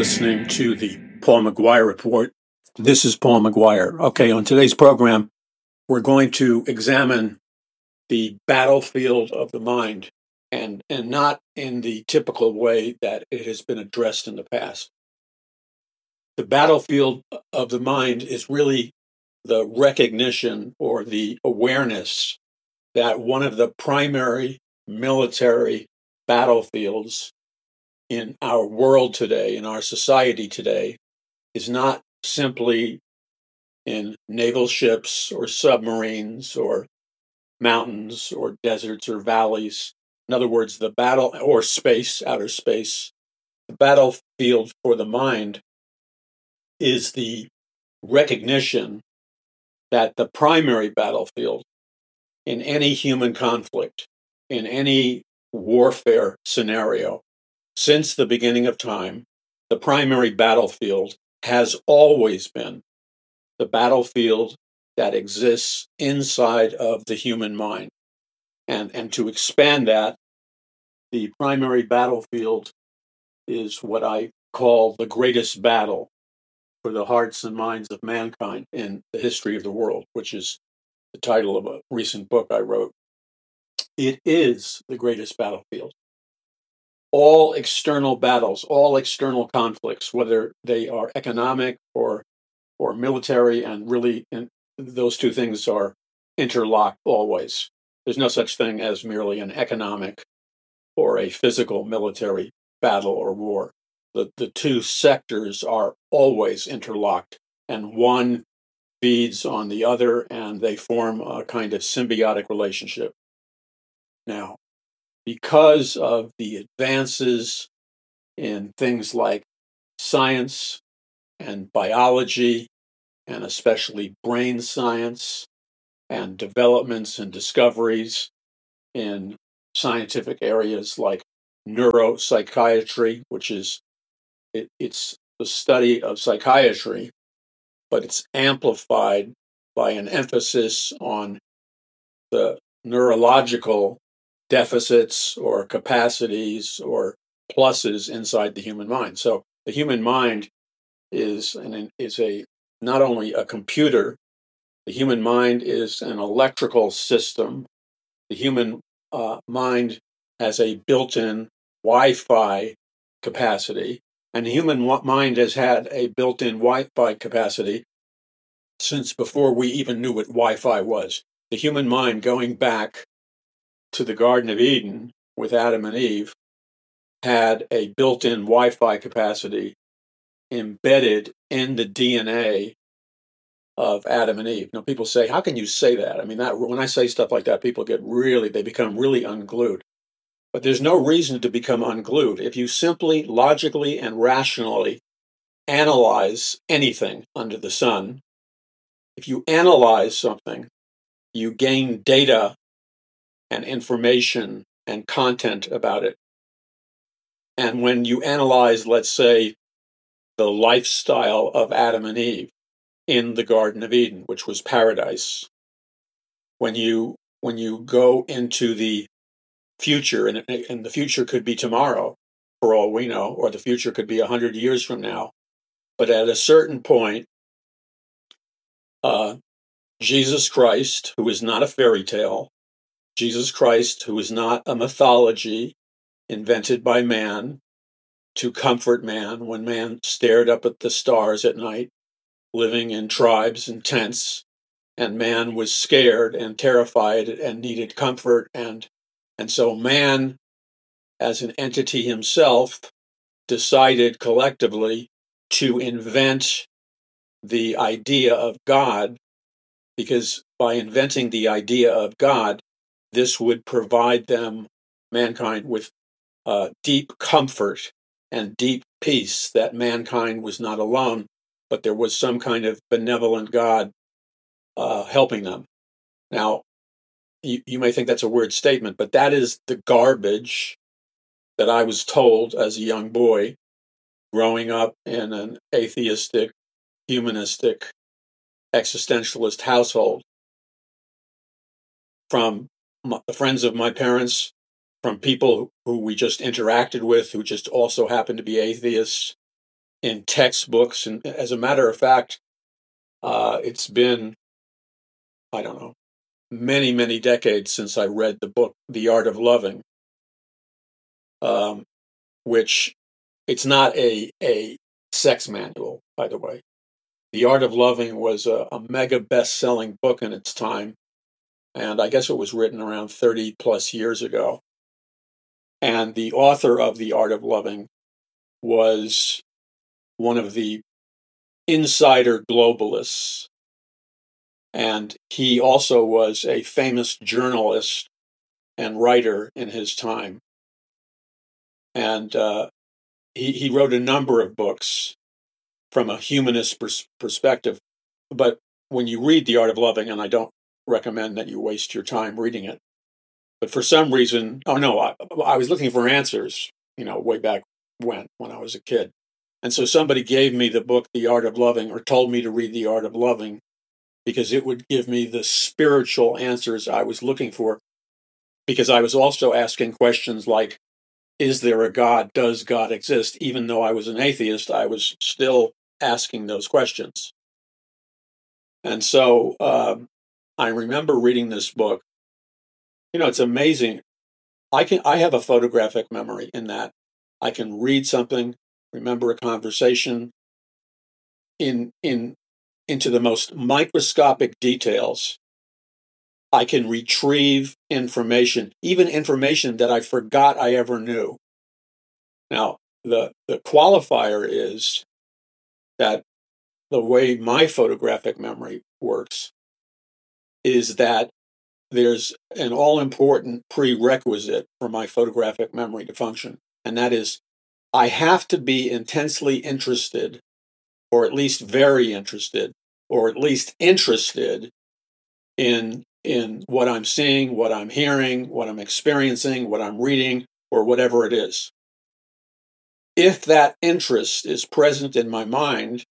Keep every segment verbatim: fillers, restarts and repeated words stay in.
listening to the Paul McGuire Report. This is Paul McGuire. Okay, on today's program, we're going to examine the battlefield of the mind, and, and not in the typical way that it has been addressed in the past. The battlefield of the mind is really the recognition or the awareness that one of the primary military battlefields in our world today, in our society today, is not simply in naval ships or submarines or mountains or deserts or valleys. In other words, the battle, or space, outer space, the battlefield for the mind is the recognition that the primary battlefield in any human conflict, in any warfare scenario, since the beginning of time, the primary battlefield has always been the battlefield that exists inside of the human mind. And, and to expand that, the primary battlefield is what I call the greatest battle for the hearts and minds of mankind in the history of the world, which is the title of a recent book I wrote. It is the greatest battlefield. All external battles, all external conflicts, whether they are economic or or military, and really in, those two things are interlocked always. There's no such thing as merely an economic or a physical military battle or war. The, the two sectors are always interlocked, and one feeds on the other, and they form a kind of symbiotic relationship. Now, because of the advances in things like science and biology, and especially brain science, and developments and discoveries in scientific areas like neuropsychiatry, which is it, it's the study of psychiatry, but it's amplified by an emphasis on the neurological deficits or capacities or pluses inside the human mind. So the human mind is an, is a not only a computer, the human mind is an electrical system. The human uh, mind has a built-in Wi-Fi capacity, and the human mind has had a built-in Wi-Fi capacity since before we even knew what Wi-Fi was. The human mind, going back to the Garden of Eden with Adam and Eve, had a built-in Wi-Fi capacity embedded in the D N A of Adam and Eve. Now, people say, how can you say that? I mean, that when I say stuff like that, people get really, they become really unglued. But there's no reason to become unglued. If you simply, logically, and rationally analyze anything under the sun, if you analyze something, you gain data and information and content about it. And when you analyze, let's say, the lifestyle of Adam and Eve in the Garden of Eden, which was paradise, when you when you go into the future, and, and the future could be tomorrow, for all we know, or the future could be a hundred years from now, but at a certain point, uh, Jesus Christ, who is not a fairy tale, Jesus Christ, who is not a mythology invented by man to comfort man when man stared up at the stars at night, living in tribes and tents, and man was scared and terrified and needed comfort, and and so man, as an entity himself, decided collectively to invent the idea of God, because by inventing the idea of God, this would provide them, mankind, with uh, deep comfort and deep peace that mankind was not alone, but there was some kind of benevolent God uh, helping them. Now, you, you may think that's a weird statement, but that is the garbage that I was told as a young boy growing up in an atheistic, humanistic, existentialist household, from my, the friends of my parents, from people who we just interacted with who just also happened to be atheists, in textbooks. And as a matter of fact, uh, it's been, I don't know, many, many decades since I read the book, The Art of Loving, um, which it's not a, a sex manual, by the way. The Art of Loving was a, a mega best-selling book in its time, and I guess it was written around thirty plus years ago. And the author of The Art of Loving was one of the insider globalists. And he also was a famous journalist and writer in his time. And uh, he, he wrote a number of books from a humanist pers- perspective. But when you read The Art of Loving, and I don't recommend that you waste your time reading it, but for some reason, oh no, I, I was looking for answers, you know, way back when, when I was a kid. And so somebody gave me the book, The Art of Loving, or told me to read The Art of Loving because it would give me the spiritual answers I was looking for. Because I was also asking questions like, is there a God? Does God exist? Even though I was an atheist, I was still asking those questions. And so um, I remember reading this book. You know, it's amazing. I can I have a photographic memory in that I can read something, remember a conversation in in into the most microscopic details. I can retrieve information, even information that I forgot I ever knew. Now, the the qualifier is that the way my photographic memory works is that there's an all-important prerequisite for my photographic memory to function, and that is I have to be intensely interested, or at least very interested, or at least interested in in what I'm seeing, what I'm hearing, what I'm experiencing, what I'm reading, or whatever it is. If that interest is present in my mind,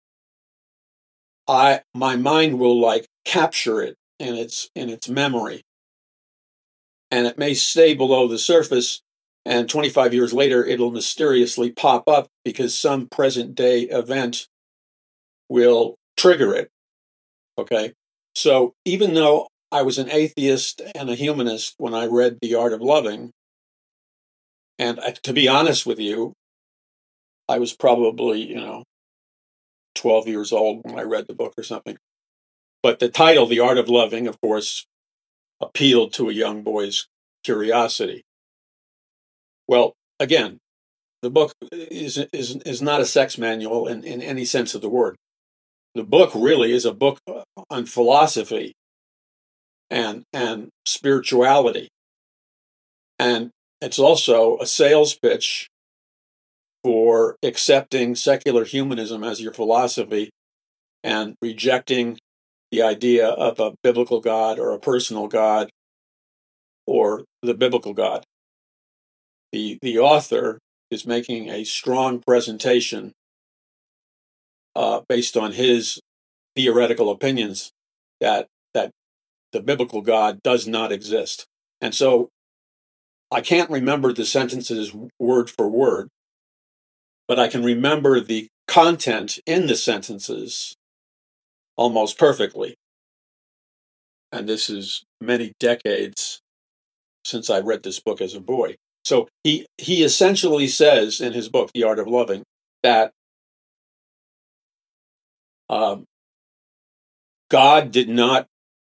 I my mind will like capture it in its in its memory. And it may stay below the surface, and twenty-five years later it'll mysteriously pop up because some present day event will trigger it. Okay. So even though I was an atheist and a humanist when I read The Art of Loving, and I, to be honest with you, I was probably, you know, twelve years old when I read the book or something. But the title, The Art of Loving, of course, appealed to a young boy's curiosity. Well, again, the book is is is not a sex manual in, in any sense of the word. The book really is a book on philosophy and and spirituality. And it's also a sales pitch for accepting secular humanism as your philosophy and rejecting the idea of a biblical God or a personal God or the biblical God. The, the author is making a strong presentation uh, based on his theoretical opinions that that the biblical God does not exist. And so I can't remember the sentences word for word, but I can remember the content in the sentences almost perfectly. And this is many decades since I read this book as a boy. So he, he essentially says in his book, The Art of Loving, that um, God did not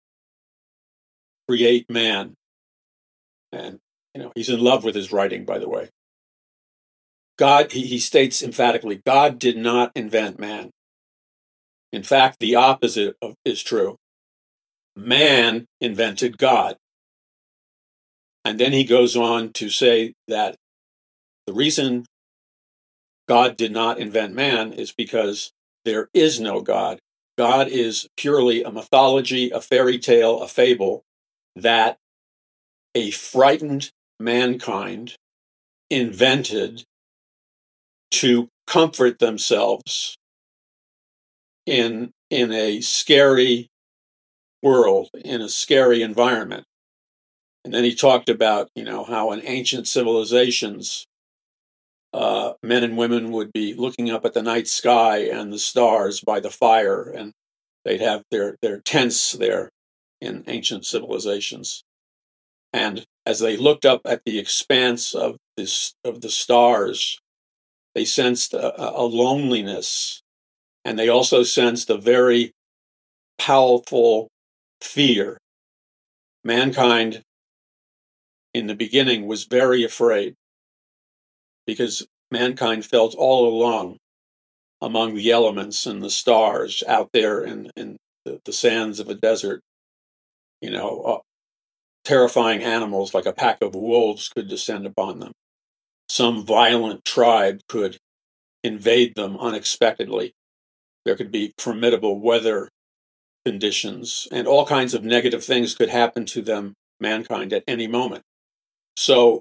create man. And, you know, he's in love with his writing, by the way. God, he, he states emphatically, God did not invent man. In fact, the opposite of, is true. Man invented God. And then he goes on to say that the reason God did not invent man is because there is no God. God is purely a mythology, a fairy tale, a fable that a frightened mankind invented to comfort themselves in, in a scary world, in a scary environment. And then he talked about, you know, how in ancient civilizations, uh, men and women would be looking up at the night sky and the stars by the fire, and they'd have their, their tents there in ancient civilizations. And as they looked up at the expanse of this of the stars, they sensed a, a loneliness, and they also sensed a very powerful fear. Mankind in the beginning was very afraid because mankind felt all alone among the elements and the stars out there in, in the, the sands of a desert. You know, uh, terrifying animals like a pack of wolves could descend upon them. Some violent tribe could invade them unexpectedly. There could be formidable weather conditions, and all kinds of negative things could happen to them, mankind, at any moment. So,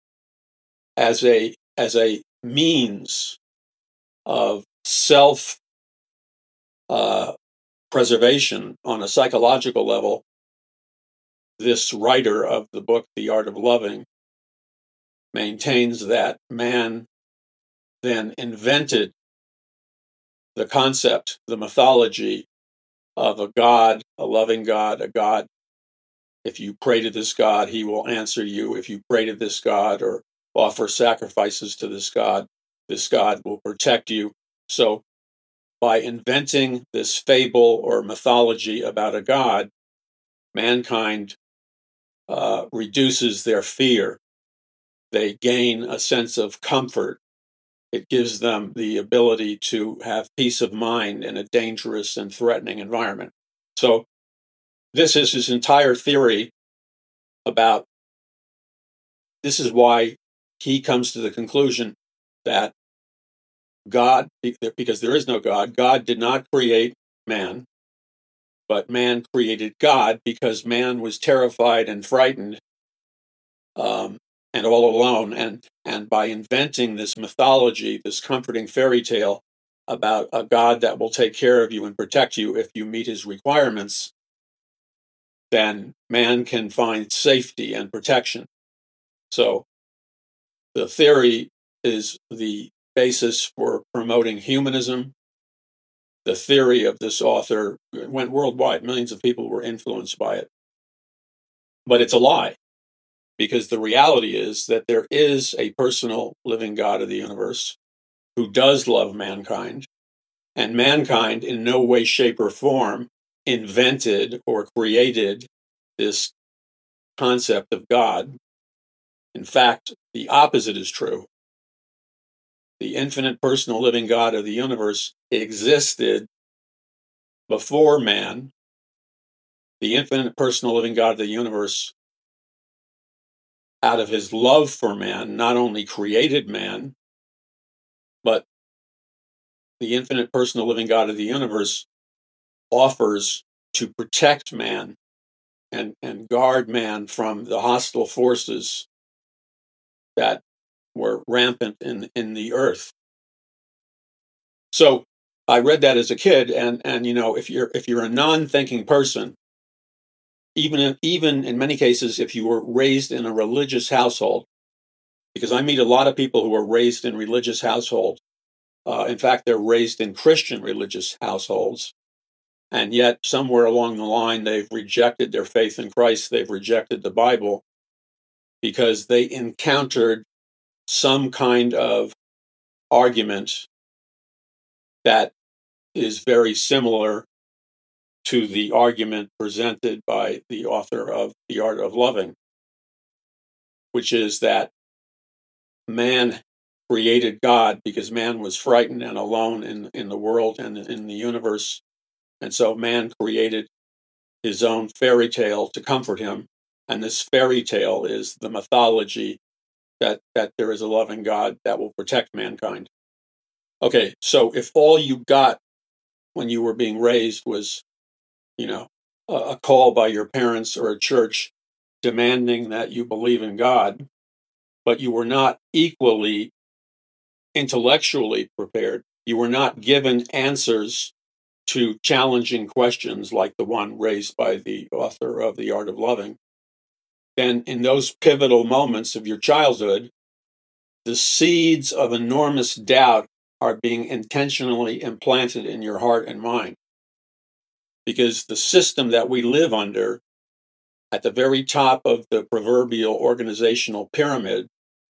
as a as a means of self uh, preservation on a psychological level, this writer of the book, The Art of Loving, maintains that man then invented the concept, the mythology of a God, a loving God, a God. If you pray to this God, he will answer you. If you pray to this God or offer sacrifices to this God, this God will protect you. So, by inventing this fable or mythology about a God, mankind uh, reduces their fear. They gain a sense of comfort. It gives them the ability to have peace of mind in a dangerous and threatening environment. So, this is his entire theory about. This is why he comes to the conclusion that God, because there is no God, God did not create man, but man created God because man was terrified and frightened um, and all alone. And, and by inventing this mythology, this comforting fairy tale about a God that will take care of you and protect you if you meet his requirements, then man can find safety and protection. So the theory is the basis for promoting humanism. The theory of this author went worldwide. Millions of people were influenced by it. But it's a lie, because the reality is that there is a personal living God of the universe who does love mankind, and mankind in no way, shape, or form invented or created this concept of God. In fact, the opposite is true. The infinite personal living God of the universe existed before man. The infinite personal living God of the universe, out of his love for man, not only created man, but the infinite personal living God of the universe offers to protect man and, and guard man from the hostile forces that were rampant in, in the earth. So I read that as a kid, and, and you know, if you're if you're a non-thinking person, even in, even in many cases, if you were raised in a religious household, because I meet a lot of people who are raised in religious households. Uh, in fact, they're raised in Christian religious households, and yet somewhere along the line, they've rejected their faith in Christ. They've rejected the Bible because they encountered some kind of argument that is very similar to the argument presented by the author of The Art of Loving, which is that man created God because man was frightened and alone in, in the world and in the universe. And so man created his own fairy tale to comfort him. And this fairy tale is the mythology that, that there is a loving God that will protect mankind. Okay, so if all you got when you were being raised was, you know, a, a call by your parents or a church demanding that you believe in God, but you were not equally intellectually prepared, you were not given answers to challenging questions like the one raised by the author of The Art of Loving, then in those pivotal moments of your childhood, the seeds of enormous doubt are being intentionally implanted in your heart and mind. Because the system that we live under, at the very top of the proverbial organizational pyramid,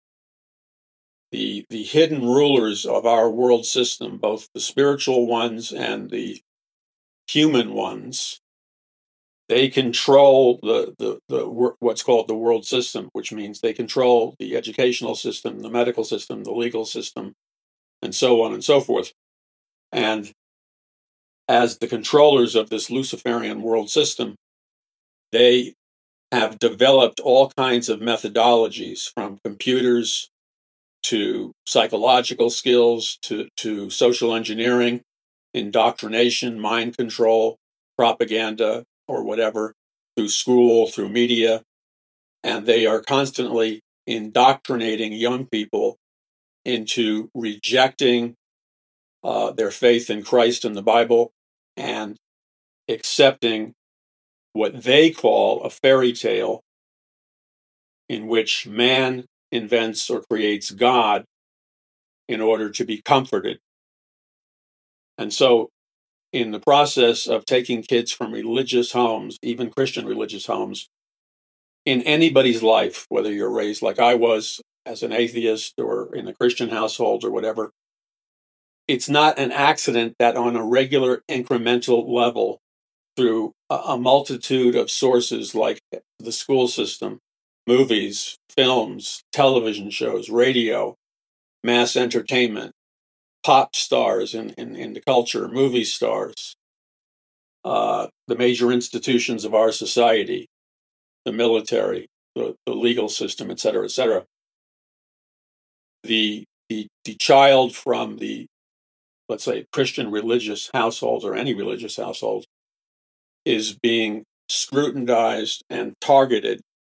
the, the hidden rulers of our world system, both the spiritual ones and the human ones, they control the, the, the what's called the world system, which means they control the educational system, the medical system, the legal system, and so on and so forth. And as the controllers of this Luciferian world system, they have developed all kinds of methodologies, from computers to psychological skills to, to social engineering, indoctrination, mind control, propaganda, or whatever, through school, through media. And they are constantly indoctrinating young people into rejecting uh, their faith in Christ and the Bible and accepting what they call a fairy tale in which man invents or creates God in order to be comforted. And so, in the process of taking kids from religious homes, even Christian religious homes, in anybody's life, whether you're raised like I was as an atheist or in a Christian household or whatever, it's not an accident that on a regular incremental level, through a multitude of sources like the school system, movies, films, television shows, radio, mass entertainment, pop stars in, in, in the culture, movie stars, uh, the major institutions of our society, the military, the, the legal system, et cetera, et cetera. The, the, the child from the, let's say, Christian religious household or any religious household is being scrutinized and targeted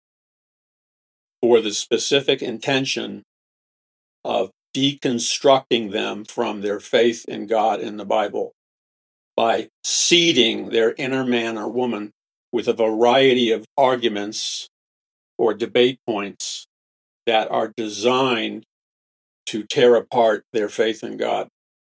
for the specific intention of deconstructing them from their faith in God and the Bible by seeding their inner man or woman with a variety of arguments or debate points that are designed to tear apart their faith in God.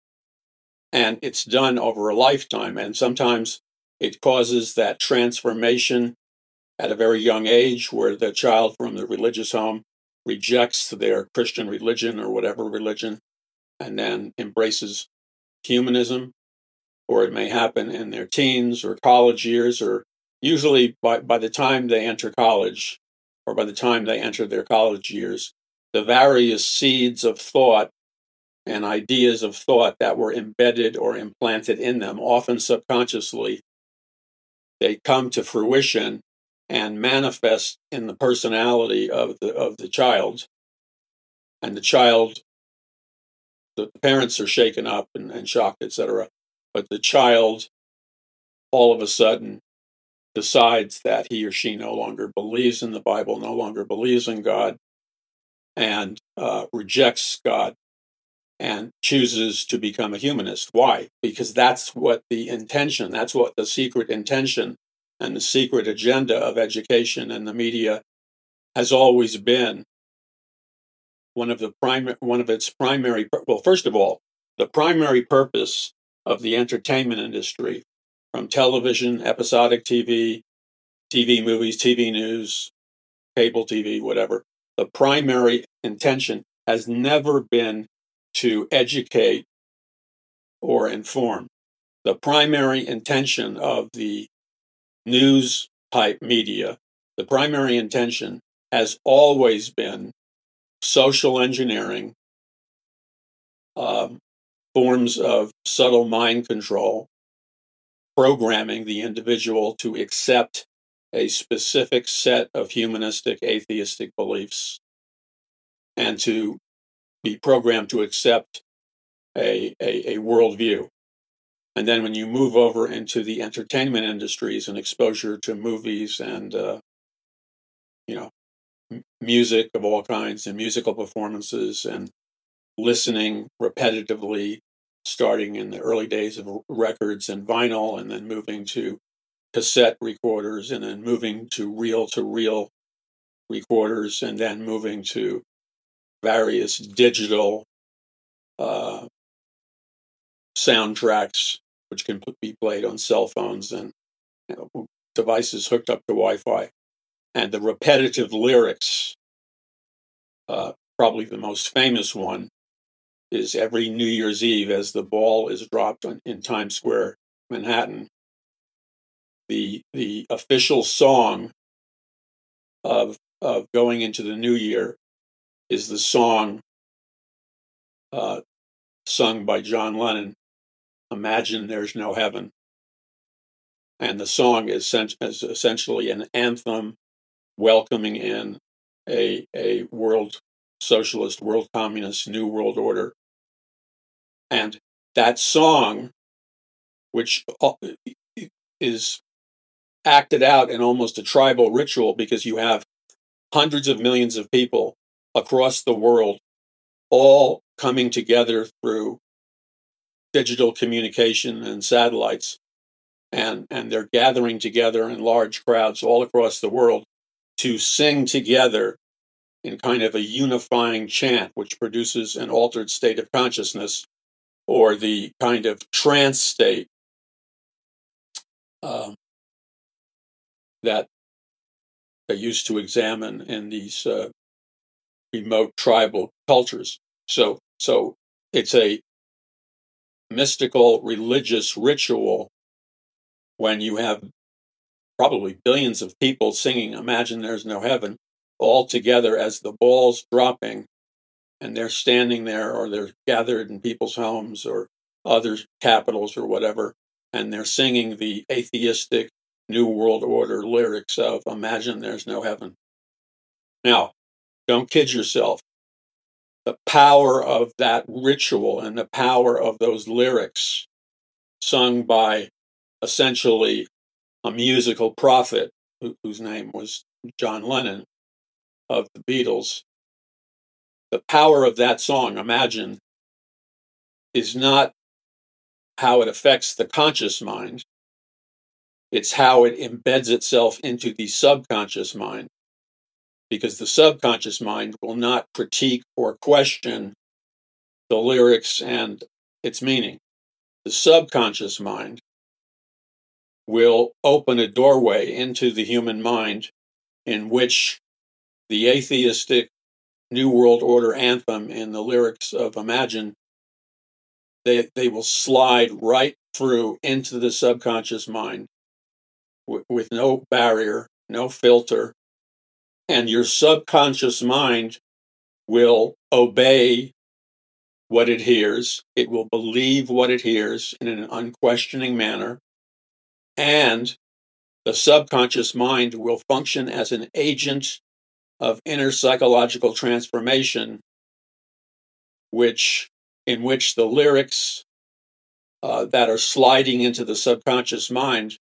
And it's done over a lifetime. And sometimes it causes that transformation at a very young age where the child from the religious home rejects their Christian religion or whatever religion and then embraces humanism. Or it may happen in their teens or college years, or usually by, by the time they enter college or by the time they enter their college years, the various seeds of thought and ideas of thought that were embedded or implanted in them, often subconsciously, they come to fruition and manifest in the personality of the of the child. And the child, the parents are shaken up and, and shocked, et cetera. But the child all of a sudden decides that he or she no longer believes in the Bible, no longer believes in God, and uh, rejects God and chooses to become a humanist. Why? Because that's what the intention, that's what the secret intention and the secret agenda of education and the media has always been. One of the prime, one of its primary, well, first of all, the primary purpose of the entertainment industry, from television, episodic T V, T V movies, T V news, cable T V, whatever, the primary intention has never been to educate or inform. The primary intention of the news type media, the primary intention has always been social engineering, um, forms of subtle mind control, programming the individual to accept a specific set of humanistic, atheistic beliefs, and to be programmed to accept a, a, a worldview. And then when you move over into the entertainment industries and exposure to movies and, uh, you know, m- music of all kinds and musical performances and listening repetitively, starting in the early days of records and vinyl, and then moving to cassette recorders, and then moving to reel to reel recorders, and then moving to various digital uh, soundtracks, which can be played on cell phones and you know, devices hooked up to Wi-Fi, and the repetitive lyrics. Uh, probably the most famous one is every New Year's Eve as the ball is dropped on, in Times Square, Manhattan. The the official song of of going into the new year is the song uh, sung by John Lennon, "Imagine There's No Heaven," and the song is, is essentially an anthem welcoming in a a world socialist, world communist, new world order. And that song, which is acted out in almost a tribal ritual because you have hundreds of millions of people across the world all coming together through digital communication and satellites, and, and they're gathering together in large crowds all across the world to sing together in kind of a unifying chant, which produces an altered state of consciousness, or the kind of trance state uh, that they used to examine in these uh, remote tribal cultures. So, so it's a mystical religious ritual when you have probably billions of people singing "Imagine There's No Heaven" all together as the ball's dropping, and they're standing there, or they're gathered in people's homes or other capitals or whatever, and they're singing the atheistic New World Order lyrics of "Imagine There's No Heaven." Now, don't kid yourself. The power of that ritual and the power of those lyrics sung by essentially a musical prophet whose name was John Lennon of the Beatles. The power of that song, "Imagine," is not how it affects the conscious mind. It's how it embeds itself into the subconscious mind, because the subconscious mind will not critique or question the lyrics and its meaning. The subconscious mind will open a doorway into the human mind in which the atheistic New World Order anthem and the lyrics of "Imagine," they, they will slide right through into the subconscious mind w- with no barrier, no filter, and your subconscious mind will obey what it hears. It will believe what it hears in an unquestioning manner, and the subconscious mind will function as an agent of inner psychological transformation, which in which the lyrics uh, that are sliding into the subconscious mind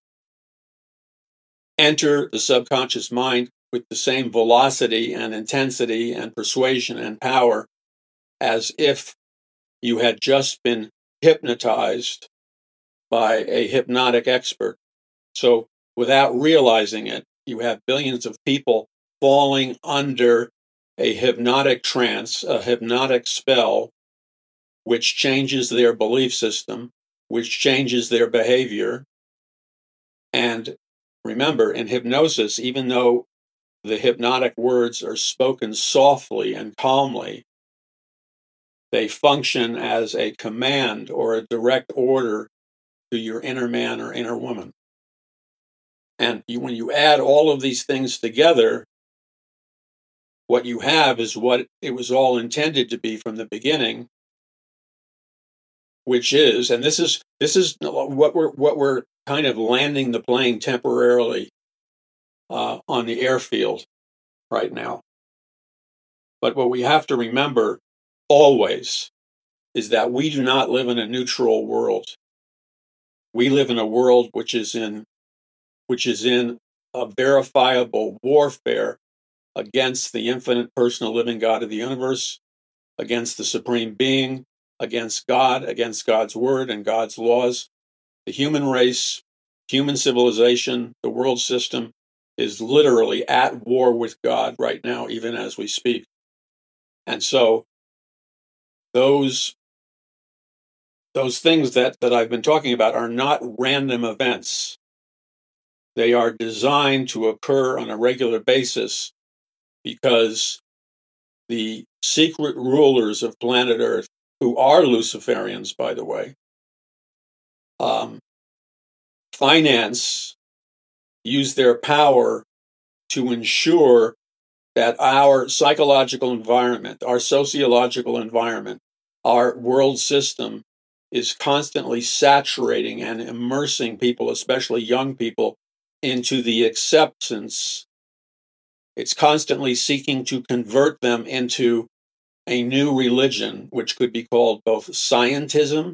enter the subconscious mind with the same velocity and intensity and persuasion and power as if you had just been hypnotized by a hypnotic expert. So without realizing it, you have billions of people falling under a hypnotic trance, a hypnotic spell, which changes their belief system, which changes their behavior. And remember, in hypnosis, even though the hypnotic words are spoken softly and calmly, they function as a command or a direct order to your inner man or inner woman. And you, when you add all of these things together, what you have is what it was all intended to be from the beginning, which is, and this is this is what we're what we're kind of landing the plane temporarily uh, on the airfield right now. But what we have to remember always is that we do not live in a neutral world. We live in a world which is in which is in a verifiable warfare against the infinite personal living God of the universe, against the supreme being, against God, against God's word and God's laws. The human race, human civilization, the world system is literally at war with God right now, even as we speak. And so those those things that, that I've been talking about are not random events. They are designed to occur on a regular basis because the secret rulers of planet Earth, who are Luciferians, by the way, um, finance, use their power to ensure that our psychological environment, our sociological environment, our world system is constantly saturating and immersing people, especially young people, into the acceptance. It's constantly seeking to convert them into a new religion, which could be called both scientism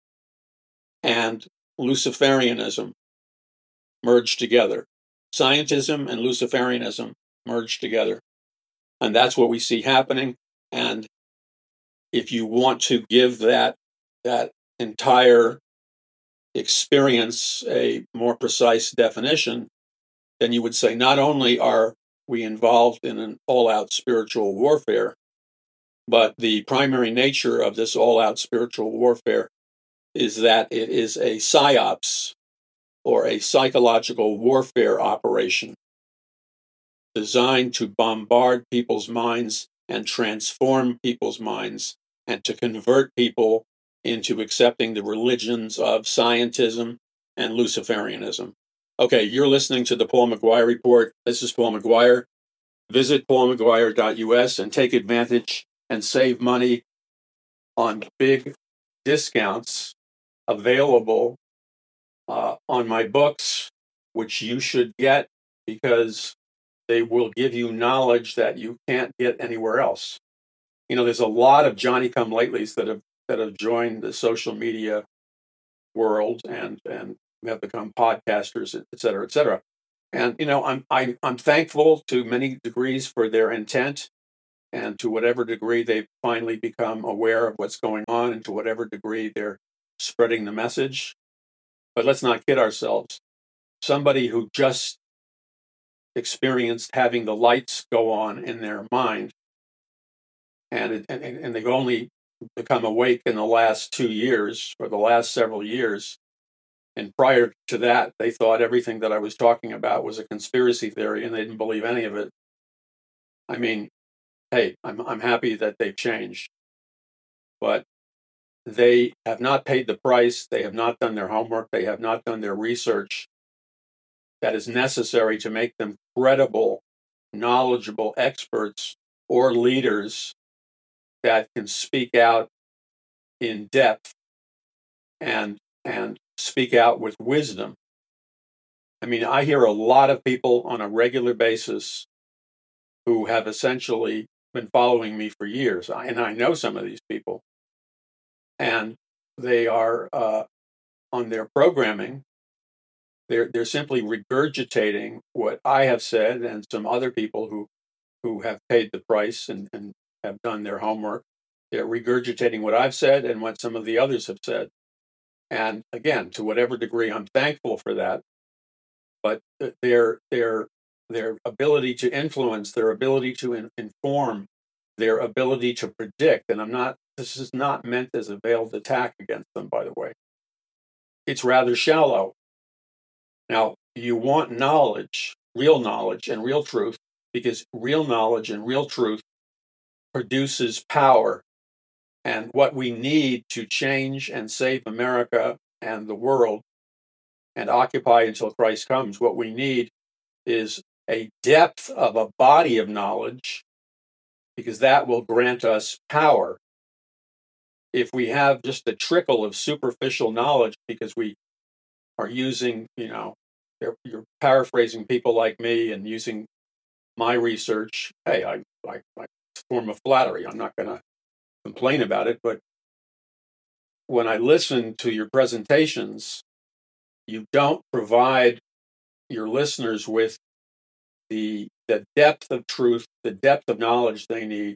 and Luciferianism merged together. Scientism and Luciferianism merged together. And that's what we see happening. And if you want to give that that entire experience a more precise definition, then you would say not only are we involved in an all-out spiritual warfare, but the primary nature of this all-out spiritual warfare is that it is a psyops, or a psychological warfare operation, designed to bombard people's minds and transform people's minds and to convert people into accepting the religions of scientism and Luciferianism. Okay, you're listening to the Paul McGuire Report. This is Paul McGuire. Visit paul mcguire dot u s and take advantage and save money on big discounts available uh, on my books, which you should get because they will give you knowledge that you can't get anywhere else. You know, there's a lot of Johnny come latelys that have that have joined the social media world and and have become podcasters, et cetera, et cetera. And you know, I'm I, I'm thankful to many degrees for their intent, and to whatever degree they've finally become aware of what's going on, and to whatever degree they're spreading the message. But let's not kid ourselves. Somebody who just experienced having the lights go on in their mind, and and, and they've only become awake in the last two years or the last several years. And prior to that, they thought everything that I was talking about was a conspiracy theory, and they didn't believe any of it. I mean, hey, I'm I'm happy that they've changed, but they have not paid the price. They have not done their homework. They have not done their research that is necessary to make them credible, knowledgeable experts or leaders that can speak out in depth and and speak out with wisdom. I mean, I hear a lot of people on a regular basis who have essentially been following me for years, and I know some of these people, and they are uh, on their programming. They're they're simply regurgitating what I have said, and some other people who who have paid the price and, and have done their homework. They're regurgitating what I've said and what some of the others have said. And again, to whatever degree, I'm thankful for that. But their their their ability to influence, their ability to in, inform, their ability to predict, and I'm not. This is not meant as a veiled attack against them, by the way. It's rather shallow. Now, you want knowledge, real knowledge, and real truth, because real knowledge and real truth produces power. And what we need to change and save America and the world and occupy until Christ comes, what we need is a depth of a body of knowledge, because that will grant us power. If we have just a trickle of superficial knowledge because we are using, you know, you're, you're paraphrasing people like me and using my research, hey, I, I, I form of flattery. I'm not going to complain about it, but when I listen to your presentations, you don't provide your listeners with the the depth of truth, the depth of knowledge they need,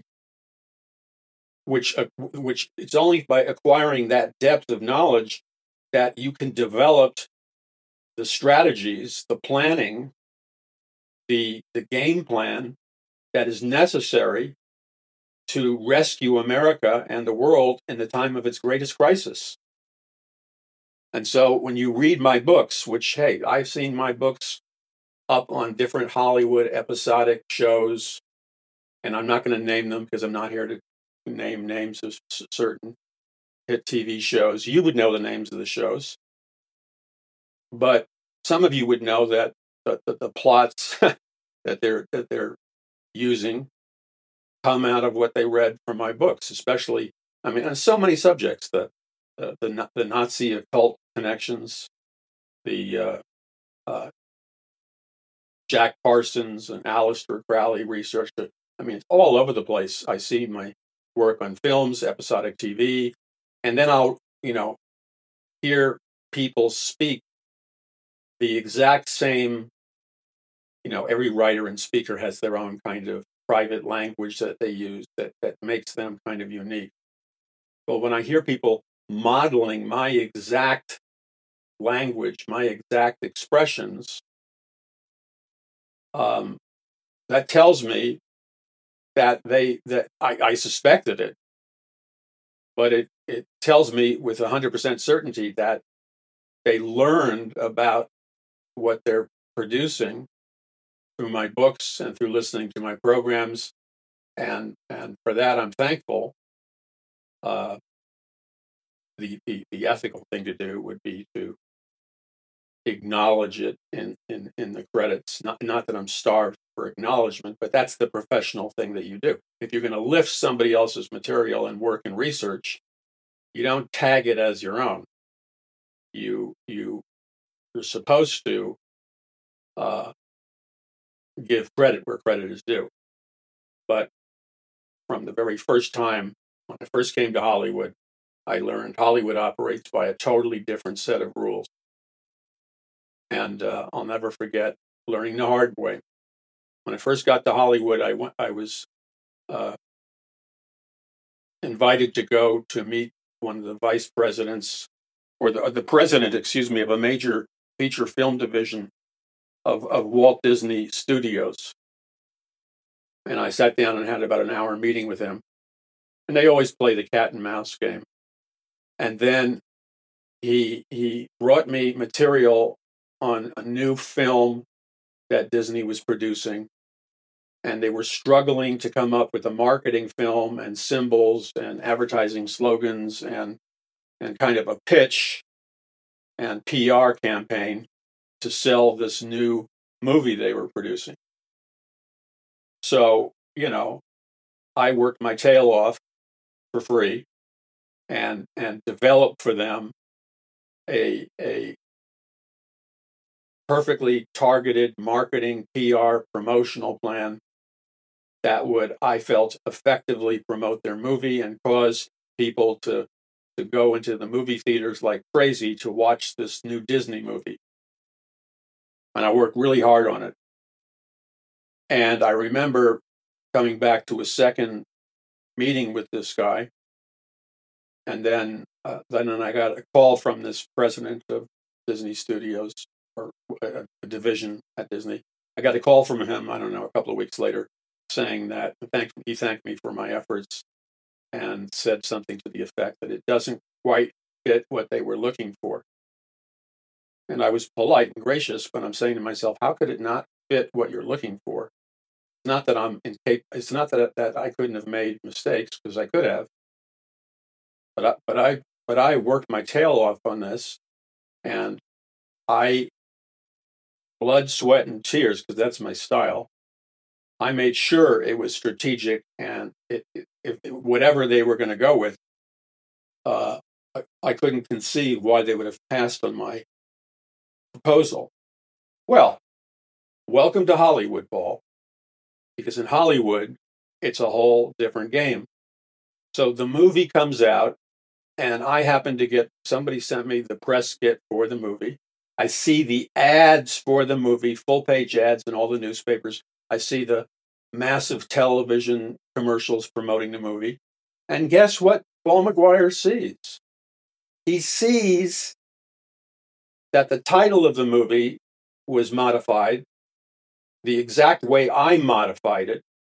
which uh, which it's only by acquiring that depth of knowledge that you can develop the strategies, the planning, the the game plan that is necessary to rescue America and the world in the time of its greatest crisis. And so when you read my books, which, hey, I've seen my books up on different Hollywood episodic shows, and I'm not going to name them because I'm not here to name names of certain hit T V shows. You would know the names of the shows, but some of you would know that the, the, the plots that they're that they're using come out of what they read from my books, especially, I mean, on so many subjects, the the the, the Nazi occult connections, the uh, uh, Jack Parsons and Aleister Crowley research. I mean, it's all over the place. I see my work on films, episodic T V, and then I'll, you know, hear people speak the exact same, you know, every writer and speaker has their own kind of private language that they use that, that makes them kind of unique. But when I hear people modeling my exact language, my exact expressions, um, that tells me that they that I, I suspected it, but it it tells me with one hundred percent certainty that they learned about what they're producing through my books and through listening to my programs, and and for that I'm thankful. Uh, the, the the ethical thing to do would be to acknowledge it in, in, in the credits. Not not that I'm starved for acknowledgement, but that's the professional thing that you do. If you're going to lift somebody else's material and work and research, you don't tag it as your own. You you you're supposed to uh, give credit where credit is due. But from the very first time when I first came to Hollywood, I learned Hollywood operates by a totally different set of rules. And uh, I'll never forget learning the hard way. When I first got to Hollywood, I went. I was uh, invited to go to meet one of the vice presidents, or the the president, excuse me, of a major feature film division of of Walt Disney Studios. And I sat down and had about an hour meeting with him. And they always play the cat and mouse game. And then he he brought me material on a new film that Disney was producing, and they were struggling to come up with a marketing film and symbols and advertising slogans and and kind of a pitch and P R campaign to sell this new movie they were producing. So, you know, I worked my tail off for free and and developed for them a a perfectly targeted marketing P R promotional plan that would, I felt, effectively promote their movie and cause people to to go into the movie theaters like crazy to watch this new Disney movie. And I worked really hard on it. And I remember coming back to a second meeting with this guy, and then uh, then I got a call from this president of Disney Studios, or a, a division at Disney. I got a call from him, I don't know, a couple of weeks later, saying that thank, he thanked me for my efforts and said something to the effect that it doesn't quite fit what they were looking for. And I was polite and gracious, but I'm saying to myself, how could it not fit what you're looking for? It's not that I'm incapable. It's not that that I couldn't have made mistakes, because I could have. But I, but I but I worked my tail off on this, and I blood, sweat, and tears, because that's my style. I made sure it was strategic, and it, it, if whatever they were going to go with, uh, I, I couldn't conceive why they would have passed on my proposal. Well, welcome to Hollywood, Paul, because in Hollywood, it's a whole different game. So the movie comes out, and I happen to get, somebody sent me the press kit for the movie. I see the ads for the movie, full page ads in all the newspapers. I see the massive television commercials promoting the movie. And guess what Paul McGuire sees? He sees that the title of the movie was modified the exact way I modified it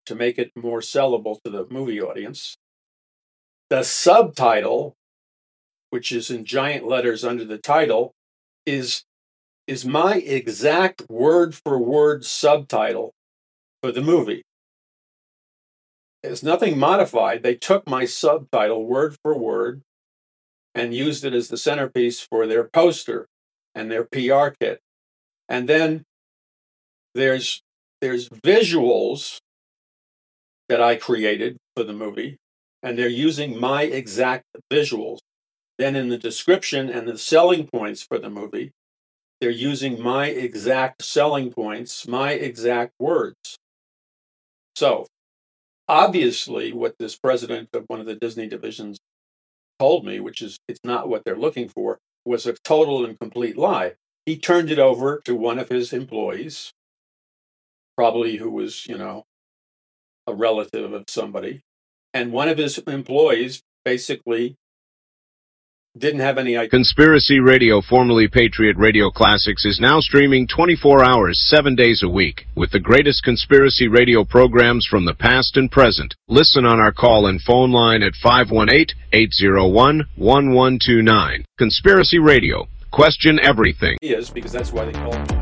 to make it more sellable to the movie audience. The subtitle, which is in giant letters under the title, is, is my exact word-for-word subtitle for the movie. There's nothing modified. They took my subtitle word for word and used it as the centerpiece for their poster and their P R kit. And then there's there's visuals that I created for the movie, and they're using my exact visuals. Then in the description and the selling points for the movie, they're using my exact selling points, my exact words. So obviously, what this president of one of the Disney divisions told me, which is it's not what they're looking for, was a total and complete lie. He turned it over to one of his employees, probably who was, you know, a relative of somebody. And one of his employees basically didn't have any idea. Conspiracy Radio, formerly Patriot Radio Classics, is now streaming twenty-four hours, seven days a week, with the greatest conspiracy radio programs from the past and present. Listen on our call-in phone line at five one eight, eight zero one, one one two nine. Conspiracy Radio. Question everything. He is, because that's why they call him.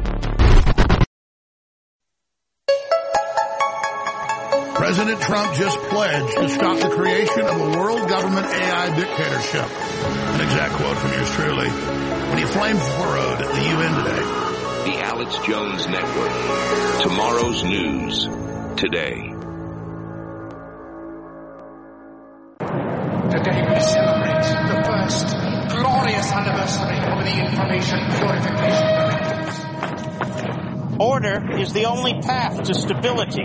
President Trump just pledged to stop the creation of a world government A I dictatorship. An exact quote from yours truly when he flame-furrowed at the U N today. The Alex Jones Network. Tomorrow's news today. Today we celebrate the first glorious anniversary of the Information Purification Directives. Order is the only path to stability.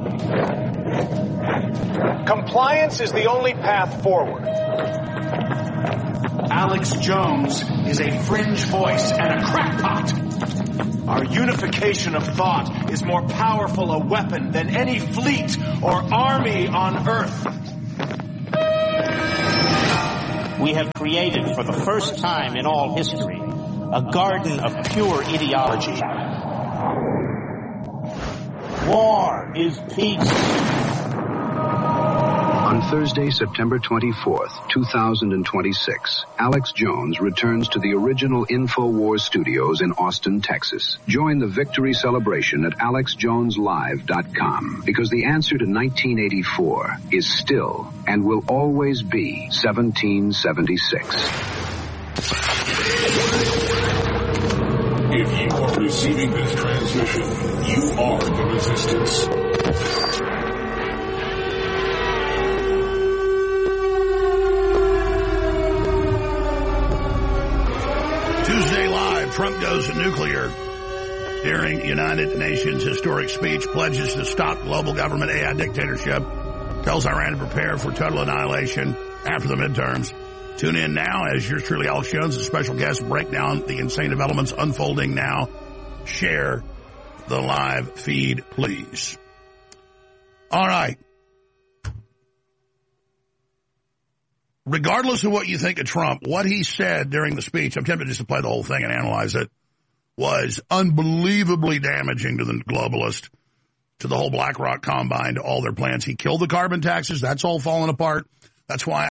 Compliance is the only path forward. Alex Jones is a fringe voice and a crackpot. Our unification of thought is more powerful a weapon than any fleet or army on Earth. We have created for the first time in all history a garden of pure ideology. War is peace. On Thursday, September twenty-fourth, two thousand twenty-six, Alex Jones returns to the original InfoWars studios in Austin, Texas. Join the victory celebration at alex jones live dot com, because the answer to nineteen eighty-four is still and will always be seventeen seventy-six. If you are receiving this transmission, you are the resistance. Tuesday Live, Trump goes nuclear during United Nations historic speech, pledges to stop global government A I dictatorship, tells Iran to prepare for total annihilation after the midterms. Tune in now as yours truly, Alex Jones, a special guest, break down the insane developments unfolding now. Share the live feed, please. All right. Regardless of what you think of Trump, what he said during the speech, I'm tempted just to play the whole thing and analyze it, was unbelievably damaging to the globalist, to the whole BlackRock combine, to all their plans. He killed the carbon taxes. That's all falling apart. That's why